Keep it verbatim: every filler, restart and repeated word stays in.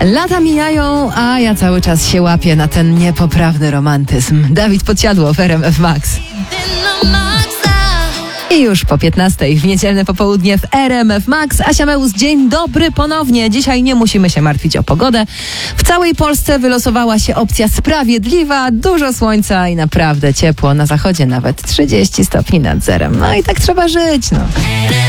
Lata mijają, a ja cały czas się łapię na ten niepoprawny romantyzm. Dawid Podsiadło w R M F Max. I już po piętnastej w niedzielne popołudnie w R M F Max. Asia Meus, dzień dobry ponownie. Dzisiaj nie musimy się martwić o pogodę. W całej Polsce wylosowała się opcja sprawiedliwa, dużo słońca i naprawdę ciepło. Na zachodzie nawet trzydzieści stopni nad zerem. No i tak trzeba żyć, no.